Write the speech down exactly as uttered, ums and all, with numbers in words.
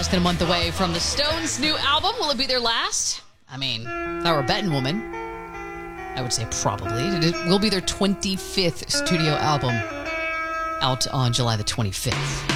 less than a month away from the Stones' new album. Will it be their last? I mean, if I were a betting woman, I would say probably. It will be their twenty-fifth studio album out on July the twenty-fifth.